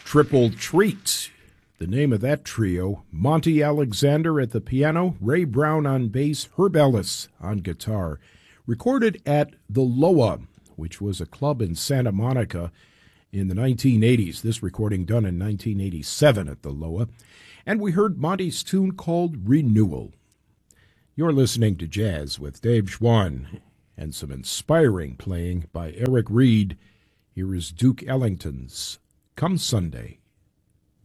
Triple Treat. The name of that trio, Monty Alexander at the piano, Ray Brown on bass, Herb Ellis on guitar. Recorded at the Loa, which was a club in Santa Monica in the 1980s. This recording done in 1987 at the Loa. And we heard Monty's tune called Renewal. You're listening to Jazz with Dave Schwann and some inspiring playing by Eric Reed. Here is Duke Ellington's Come Sunday.